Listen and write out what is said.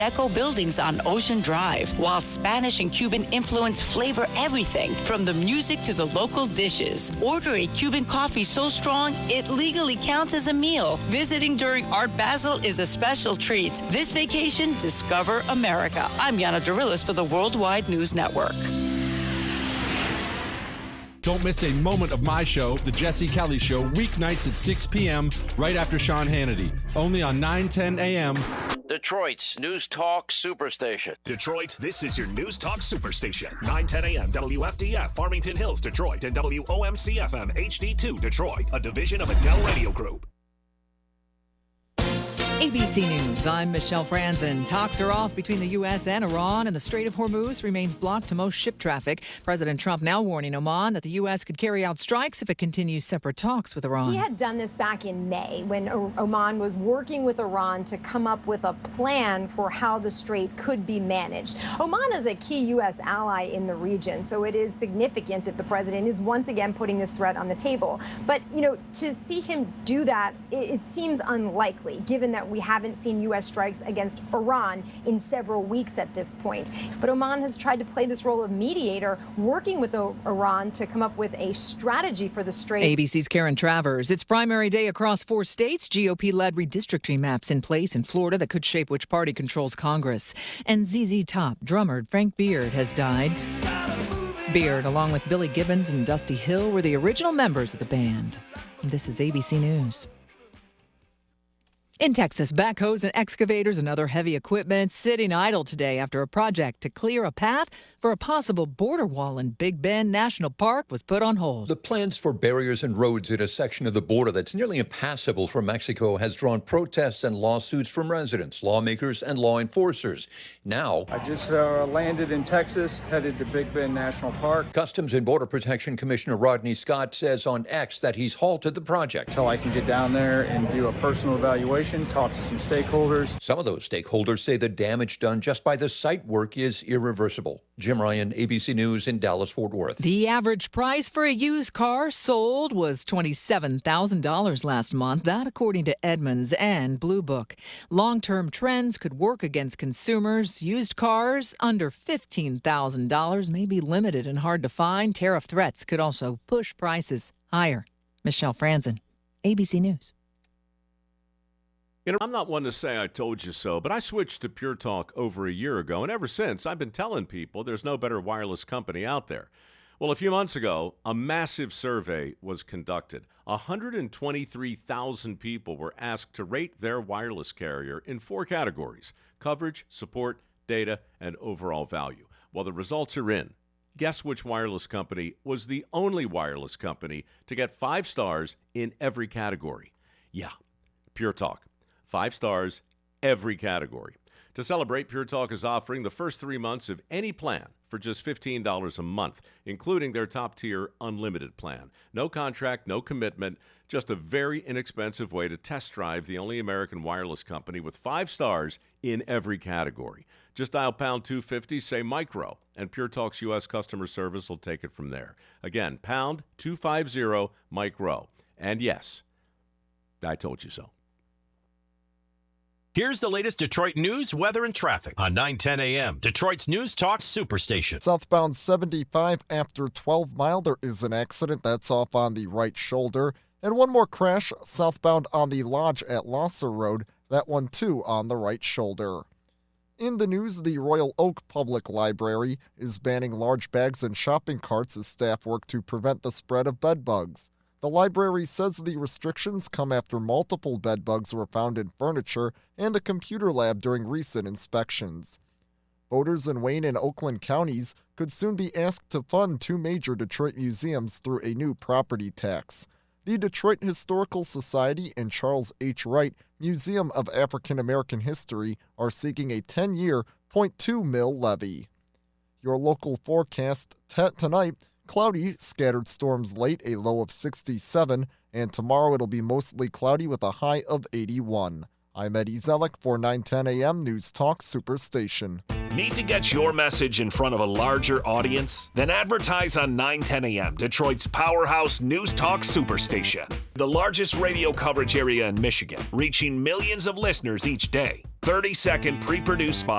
Eco buildings on Ocean Drive, while Spanish and Cuban influence flavor everything from the music to the local dishes. Order a Cuban coffee so strong it legally counts as a meal. Visiting during Art Basel is a special treat. This vacation, discover America. I'm Yana Darilis for the Worldwide News Network. Don't miss a moment of my show, The Jesse Kelly Show, weeknights at 6 p.m. right after Sean Hannity, only on 9:10 a.m. Detroit's News Talk Superstation. Detroit, this is your News Talk Superstation. 9:10 a.m. WFDF, Farmington Hills, Detroit, and WOMC-FM HD2, Detroit, a division of Adele Radio Group. ABC News, I'm Michelle Franzen. Talks are off between the U.S. and Iran, and the Strait of Hormuz remains blocked to most ship traffic. President Trump now warning Oman that the U.S. could carry out strikes if it continues separate talks with Iran. He had done this back in May when Oman was working with Iran to come up with a plan for how the strait could be managed. Oman is a key U.S. ally in the region, so it is significant that the president is once again putting this threat on the table. But, to see him do that, it seems unlikely, given that we haven't seen U.S. strikes against Iran in several weeks at this point. But Oman has tried to play this role of mediator, working with Iran to come up with a strategy for the strait. ABC's Karen Travers. It's primary day across 4 states. GOP-led redistricting maps in place in Florida that could shape which party controls Congress. And ZZ Top drummer Frank Beard has died. Beard, along with Billy Gibbons and Dusty Hill, were the original members of the band. This is ABC News. In Texas, backhoes and excavators and other heavy equipment sitting idle today after a project to clear a path for a possible border wall in Big Bend National Park was put on hold. The plans for barriers and roads in a section of the border that's nearly impassable for Mexico has drawn protests and lawsuits from residents, lawmakers, and law enforcers. Now, I just landed in Texas, headed to Big Bend National Park. Customs and Border Protection Commissioner Rodney Scott says on X that he's halted the project. Until I can get down there and do a personal evaluation, talk to some stakeholders. Some of those stakeholders say the damage done just by the site work is irreversible. Jim Ryan, ABC News in Dallas-Fort Worth. The average price for a used car sold was $27,000 last month. That according to Edmunds and Blue Book. Long-term trends could work against consumers. Used cars under $15,000 may be limited and hard to find. Tariff threats could also push prices higher. Michelle Franzen, ABC News. I'm not one to say I told you so, but I switched to Pure Talk over a year ago, and ever since, I've been telling people there's no better wireless company out there. Well, a few months ago, a massive survey was conducted. 123,000 people were asked to rate their wireless carrier in 4 categories: coverage, support, data, and overall value. Well, the results are in. Guess which wireless company was the only wireless company to get 5 stars in every category? Yeah, Pure Talk. 5 stars, every category. To celebrate, Pure Talk is offering the first 3 months of any plan for just $15 a month, including their top-tier unlimited plan. No contract, no commitment, just a very inexpensive way to test drive the only American wireless company with 5 stars in every category. Just dial pound 250, say micro, and Pure Talk's U.S. customer service will take it from there. Again, pound 250, micro. And yes, I told you so. Here's the latest Detroit news, weather, and traffic on 9:10 a.m. Detroit's News Talk Superstation. Southbound 75 after 12 Mile, there is an accident that's off on the right shoulder. And one more crash southbound on the Lodge at Losser Road, that one too on the right shoulder. In the news, the Royal Oak Public Library is banning large bags and shopping carts as staff work to prevent the spread of bed bugs. The library says the restrictions come after multiple bed bugs were found in furniture and the computer lab during recent inspections. Voters in Wayne and Oakland counties could soon be asked to fund 2 major Detroit museums through a new property tax. The Detroit Historical Society and Charles H. Wright Museum of African American History are seeking a 10-year, .2 mil levy. Your local forecast tonight: cloudy, scattered storms late, a low of 67, and tomorrow it'll be mostly cloudy with a high of 81. I'm Eddie Zellick for 9:10 a.m. News Talk Superstation. Need to get your message in front of a larger audience? Then advertise on 9:10 a.m., Detroit's powerhouse News Talk Superstation. The largest radio coverage area in Michigan, reaching millions of listeners each day. 30-second pre-produced spot.